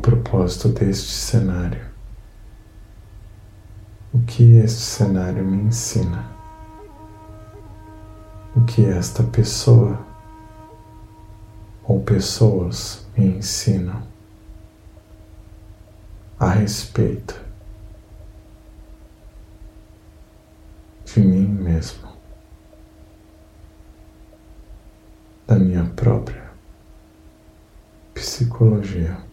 propósito deste cenário? O que este cenário me ensina? O que esta pessoa ou pessoas me ensinam a respeito de mim mesmo, da minha própria psicologia?